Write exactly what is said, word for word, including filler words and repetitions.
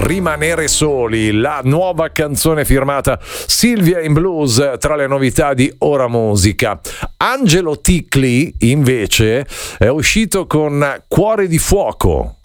Rimanere soli, la nuova canzone firmata Silvia in Blues tra le novità di Ora Musica. Angelo Ticli invece è uscito con Cuore di fuoco.